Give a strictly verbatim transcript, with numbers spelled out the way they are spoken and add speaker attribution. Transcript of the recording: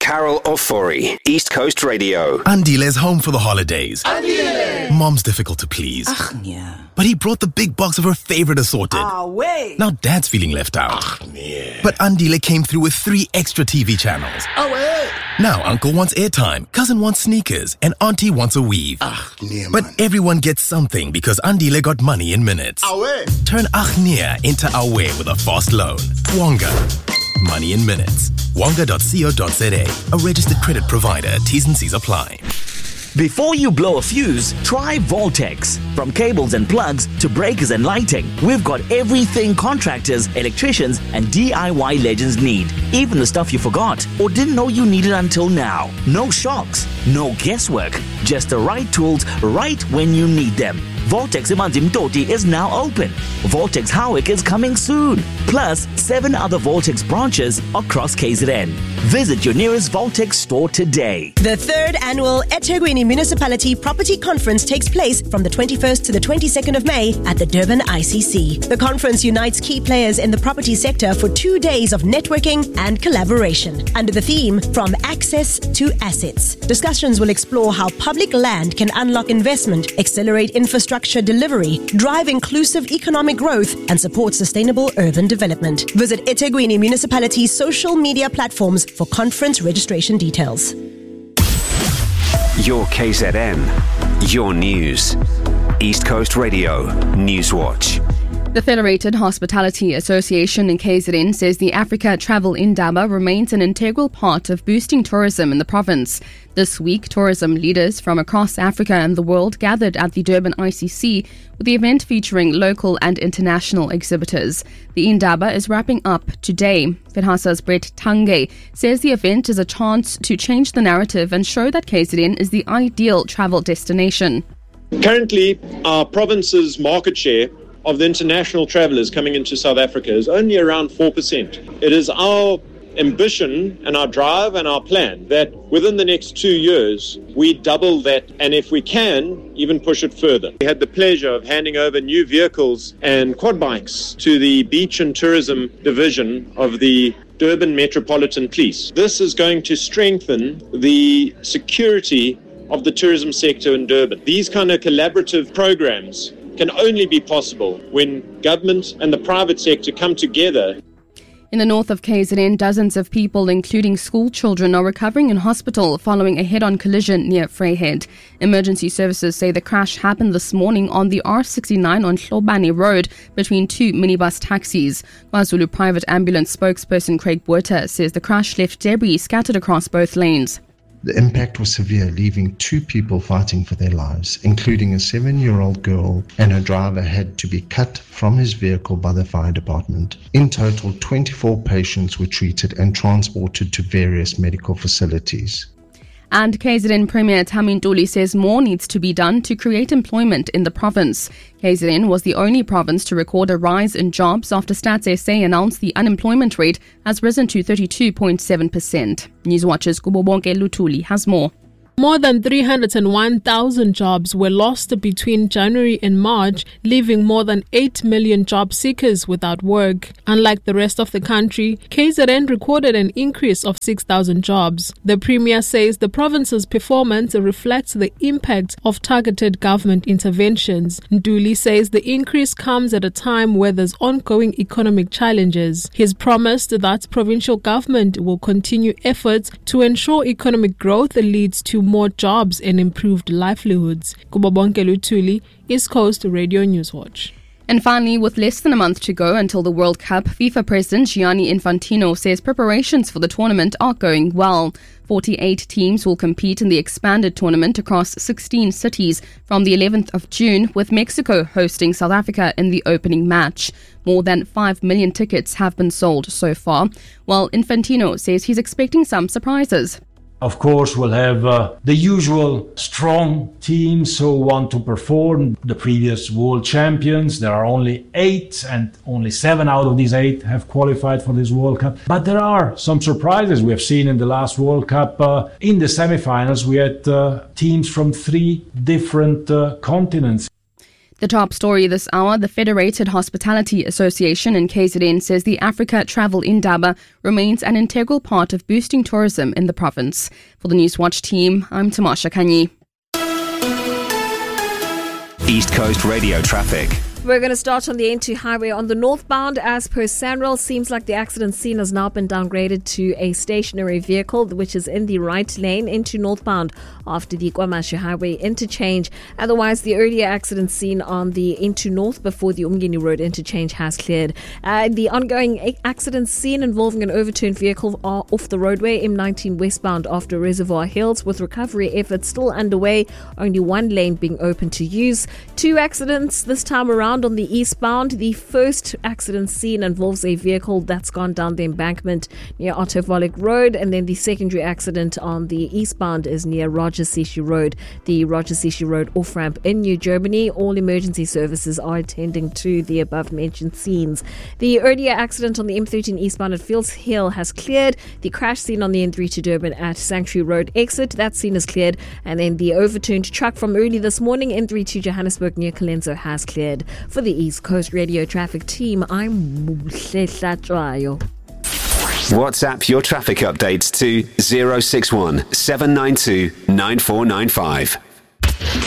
Speaker 1: Carol Ofori, East Coast Radio.
Speaker 2: Andile's home for the holidays.
Speaker 3: Andile!
Speaker 2: Mom's difficult to please.
Speaker 3: Ach, yeah.
Speaker 2: But he brought the big box of her favorite assorted.
Speaker 3: Ah, wait.
Speaker 2: Now Dad's feeling left out.
Speaker 3: Ach, yeah.
Speaker 2: But Andile came through with three extra T V channels.
Speaker 3: Oh, wait.
Speaker 2: Now Uncle wants airtime, Cousin wants sneakers, and Auntie wants a weave.
Speaker 3: Ach, yeah,
Speaker 2: But
Speaker 3: man.
Speaker 2: everyone gets something because Andile got money in minutes.
Speaker 3: Awe.
Speaker 2: Turn Achnia into Awe with a fast loan. Wonga. Money in minutes. Wonga dot co dot za. A registered credit provider. T's and C's apply.
Speaker 4: Before you blow a fuse, try Voltex. From cables and plugs to breakers and lighting, we've got everything contractors, electricians, and D I Y legends need. Even the stuff you forgot or didn't know you needed until now. No shocks, no guesswork, just the right tools right when you need them. Voltex Imanzi Mtoti is now open. Voltex Howick is coming soon. Plus, seven other Voltex branches across K Z N. Visit your nearest Voltex store today.
Speaker 5: The third annual eThekwini Municipality Property Conference takes place from the twenty-first to the twenty-second of May at the Durban I C C. The conference unites key players in the property sector for two days of networking and collaboration under the theme From Access to Assets. Discussions will explore how public land can unlock investment, accelerate infrastructure delivery, drive inclusive economic growth, and support sustainable urban development. Visit eThekwini Municipality's social media platforms for conference registration details.
Speaker 1: Your K Z N, your news. East Coast Radio, Newswatch.
Speaker 6: The Federated Hospitality Association in K Z N says the Africa Travel Indaba remains an integral part of boosting tourism in the province. This week, tourism leaders from across Africa and the world gathered at the Durban I C C with the event featuring local and international exhibitors. The Indaba is wrapping up today. FEDHASA's Brett Tange says the event is a chance to change the narrative and show that K Z N is the ideal travel destination.
Speaker 7: Currently, our province's market share of the international travellers coming into South Africa is only around four percent. It is our ambition and our drive and our plan that within the next two years we double that, and if we can, even push it further. We had the pleasure of handing over new vehicles and quad bikes to the Beach and Tourism Division of the Durban Metropolitan Police. This is going to strengthen the security of the tourism sector in Durban. These kind of collaborative programs can only be possible when government and the private sector come together.
Speaker 6: In the north of K Z N, dozens of people, including school children, are recovering in hospital following a head-on collision near Vryheid. Emergency services say the crash happened this morning on the R sixty-nine on Hlobani Road between two minibus taxis. KwaZulu Private Ambulance spokesperson Craig Botha says the crash left debris scattered across both lanes.
Speaker 8: The impact was severe, leaving two people fighting for their lives, including a seven-year-old girl, and her driver had to be cut from his vehicle by the fire department. In total, twenty-four patients were treated and transported to various medical facilities.
Speaker 6: And K Z N Premier Thami Ntuli says more needs to be done to create employment in the province. K Z N was the only province to record a rise in jobs after Stats S A announced the unemployment rate has risen to thirty-two point seven percent. Newswatch's Kubobonke Lutuli has more.
Speaker 9: More than three hundred one thousand jobs were lost between January and March, leaving more than eight million job seekers without work. Unlike the rest of the country, K Z N recorded an increase of six thousand jobs. The Premier says the province's performance reflects the impact of targeted government interventions. Ntuli says the increase comes at a time where there's ongoing economic challenges. He's promised that provincial government will continue efforts to ensure economic growth leads to more jobs and improved livelihoods. Kubobonke Lutuli, East Coast Radio Newswatch.
Speaker 6: And finally, with less than a month to go until the World Cup, FIFA President Gianni Infantino says preparations for the tournament are going well. forty-eight teams will compete in the expanded tournament across sixteen cities from the eleventh of June, with Mexico hosting South Africa in the opening match. More than five million tickets have been sold so far, while Infantino says he's expecting some surprises.
Speaker 10: Of course, we'll have uh, the usual strong teams who want to perform, the previous world champions. There are only eight, and only seven out of these eight have qualified for this World Cup. But there are some surprises we have seen in the last World Cup. Uh, in the semifinals, we had uh, teams from three different uh, continents.
Speaker 6: The top story this hour, the Federated Hospitality Association in K Z N says the Africa Travel Indaba remains an integral part of boosting tourism in the province. For the Newswatch team, I'm Tamasha Kanyi.
Speaker 1: East Coast Radio traffic.
Speaker 11: We're going to start on the N two highway on the northbound. As per Sanral, seems like the accident scene has now been downgraded to a stationary vehicle, which is in the right lane into northbound after the KwaMashu highway interchange. Otherwise, the earlier accident scene on the N two north before the Umgeni Road interchange has cleared. Uh, the ongoing accident scene involving an overturned vehicle off the roadway M nineteen westbound after Reservoir Hills, with recovery efforts still underway, only one lane being open to use. Two accidents this time around on the eastbound. The first accident scene involves a vehicle that's gone down the embankment near Otto Volek Road, and then the secondary accident on the eastbound is near Roger Sishi Road, the Roger Sishi Road off-ramp in New Germany. All emergency services are attending to the above-mentioned scenes. The earlier accident on the M thirteen eastbound at Fields Hill has cleared. The crash scene on the N three to Durban at Sanctuary Road exit, that scene is cleared. And then the overturned truck from early this morning, N three to Johannesburg near Colenso, has cleared. For the East Coast Radio Traffic Team, I'm Muhle Hlatshwayo.
Speaker 1: WhatsApp your traffic updates to zero six one seven nine two nine four nine five.